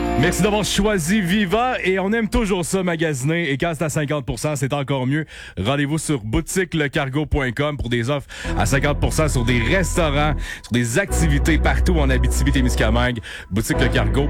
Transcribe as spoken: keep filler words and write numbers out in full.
Merci d'avoir choisi Viva et on aime toujours ça magasiner et quand c'est à cinquante pour cent, c'est encore mieux. Rendez-vous sur boutique le cargo point com pour des offres à cinquante pour cent sur des restaurants, sur des activités partout en Abitibi-Témiscamingue. Boutique Le Cargo,